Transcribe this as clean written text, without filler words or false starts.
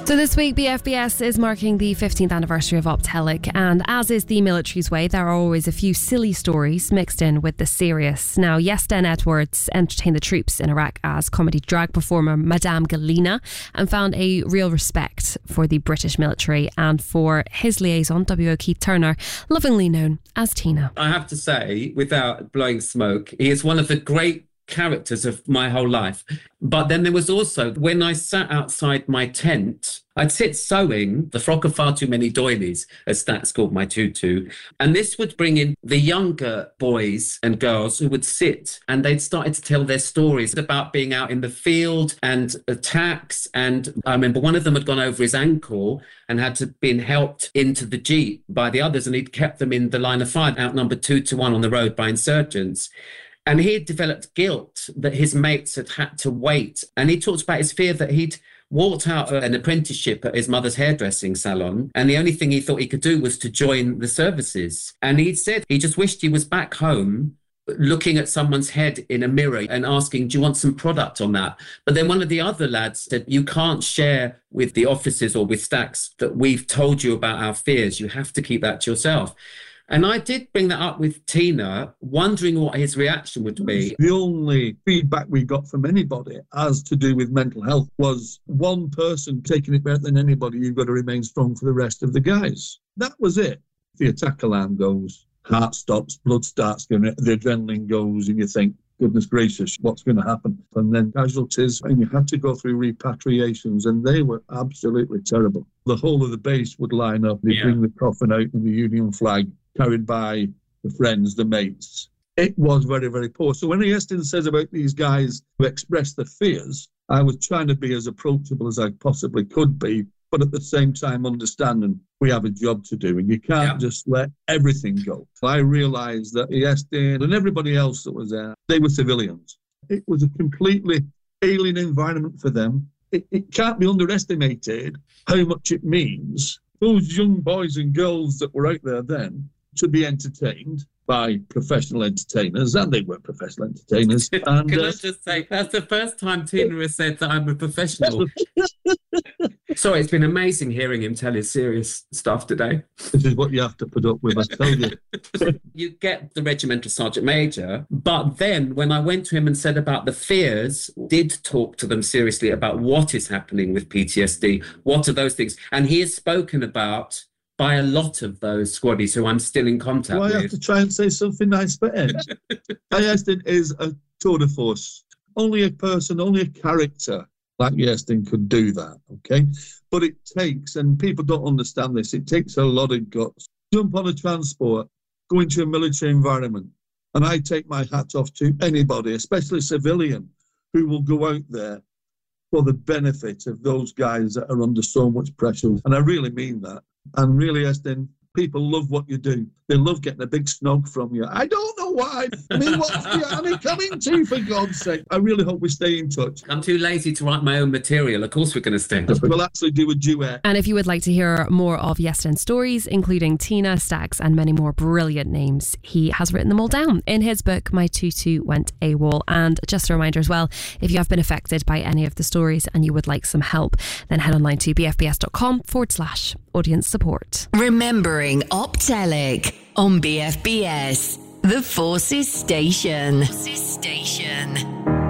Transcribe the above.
So this week, BFBS is marking the 15th anniversary of Optelic, and as is the military's way, there are always a few silly stories mixed in with the serious. Now, Yesten Edwards entertained the troops in Iraq as comedy drag performer Madame Galena and found a real respect for the British military and for his liaison, W.O. Keith Turner, lovingly known as Tina. I have to say, without blowing smoke, he is one of the great characters of my whole life. But then there was also, when I sat outside my tent, I'd sit sewing the frock of far too many doilies, as Stats called my tutu. And this would bring in the younger boys and girls who would sit and they'd started to tell their stories about being out in the field and attacks. And I remember one of them had gone over his ankle and had to been helped into the Jeep by the others. And he'd kept them in the line of fire, outnumbered 2-1 on the road by insurgents. And he had developed guilt that his mates had to wait. And he talked about his fear that he'd walked out of an apprenticeship at his mother's hairdressing salon, and the only thing he thought he could do was to join the services. And he said he just wished he was back home looking at someone's head in a mirror and asking, do you want some product on that? But then one of the other lads said, you can't share with the officers or with Stacks that we've told you about our fears. You have to keep that to yourself. And I did bring that up with Tina, wondering what his reaction would be. The only feedback we got from anybody as to do with mental health was one person taking it better than anybody, you've got to remain strong for the rest of the guys. That was it. The attack alarm goes, heart stops, blood starts going, the adrenaline goes, and you think, goodness gracious, what's going to happen? And then casualties, and you had to go through repatriations, and they were absolutely terrible. The whole of the base would line up, they'd bring the coffin out in the Union flag, carried by the friends, the mates. It was very, very poor. So when Yesten says about these guys who express their fears, I was trying to be as approachable as I possibly could be, but at the same time understanding we have a job to do and you can't just let everything go. I realised that Yesten and everybody else that was there, they were civilians. It was a completely alien environment for them. It can't be underestimated how much it means. Those young boys and girls that were out there then, to be entertained by professional entertainers, and they were professional entertainers. And, Can I just say, that's the first time Tina has said that I'm a professional. Sorry, it's been amazing hearing him tell his serious stuff today. This is what you have to put up with, I tell you. You get the regimental sergeant major, but then when I went to him and said about the fears, did talk to them seriously about what is happening with PTSD, what are those things, and he has spoken about by a lot of those squaddies who I'm still in contact with. I have to try and say something nice for Ed. Yesten is a tour de force. Only a person, only a character like Yesten could do that, okay? But it takes, and people don't understand this, it takes a lot of guts. Jump on a transport, go into a military environment, and I take my hat off to anybody, especially civilian, who will go out there for the benefit of those guys that are under so much pressure. And I really mean that. And really, Yesten, people love what you do. They love getting a big snog from you. I don't know why. I mean, what's the army coming to, for God's sake? I really hope we stay in touch. I'm too lazy to write my own material. Of course we're going to stay in touch. We'll actually do a duet. And if you would like to hear more of Yesten's stories, including Tina, Stacks and many more brilliant names, he has written them all down in his book, My Tutu Went AWOL. And just a reminder as well, if you have been affected by any of the stories and you would like some help, then head online to bfbs.com/audience support. Remembering Optelic on BFBS, the Forces Station.